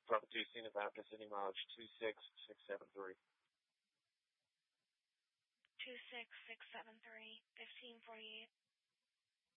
Papa 2, Cena Baptist, City mileage 26673. 26673, 1548.